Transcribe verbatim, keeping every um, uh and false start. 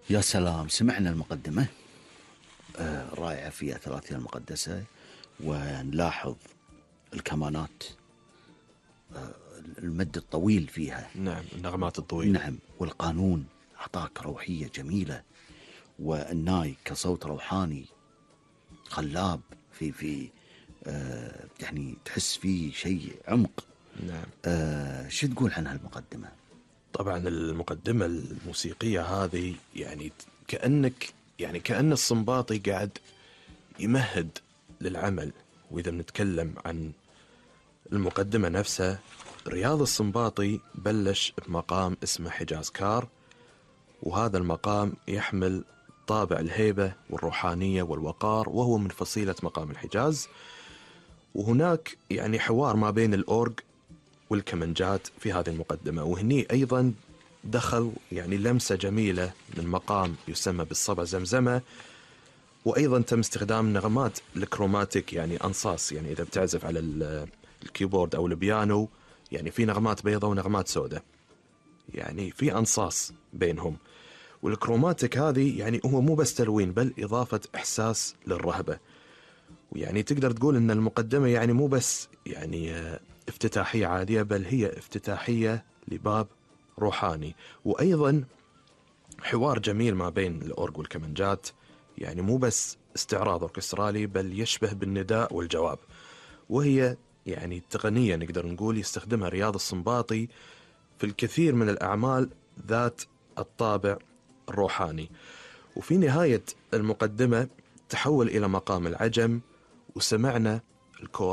يا سلام، سمعنا المقدمة آه رائعة فيها ثلاثية المقدسة، ونلاحظ الكمانات، المد الطويل فيها. نعم، النغمات الطويلة. نعم، والقانون أعطاك روحية جميلة، والناي كصوت روحاني خلاب في في آه يعني تحس فيه شيء عمق. نعم. آه شو تقول عن هالمقدمة؟ طبعا المقدمة الموسيقية هذه يعني كأنك يعني كأن الصنباطي قاعد يمهد للعمل. وإذا بنتكلم عن المقدمة نفسها، رياض الصنباطي بلش بمقام اسمه حجاز كار، وهذا المقام يحمل طابع الهيبة والروحانية والوقار، وهو من فصيلة مقام الحجاز. وهناك يعني حوار ما بين الأورج والكمنجات في هذه المقدمة. وهني أيضا دخل يعني لمسة جميلة من مقام يسمى بالصبا زمزمة، وأيضا تم استخدام نغمات الكروماتيك، يعني أنصاص. يعني إذا بتعزف على الكيبورد أو البيانو، يعني في نغمات بيضة ونغمات سوداء، يعني في أنصاص بينهم. والكروماتيك هذه يعني هو مو بس تلوين، بل إضافة إحساس للرهبة. ويعني تقدر تقول أن المقدمة يعني مو بس يعني افتتاحية عادية، بل هي افتتاحية لباب روحاني. وأيضا حوار جميل ما بين الأورج والكمنجات، يعني مو بس استعراض أوركسترالي، بل يشبه بالنداء والجواب. وهي يعني تقنية نقدر نقول يستخدمها رياض الصنباطي في الكثير من الأعمال ذات الطابع الروحاني. وفي نهاية المقدمة تحول إلى مقام العجم، وسمعنا الكور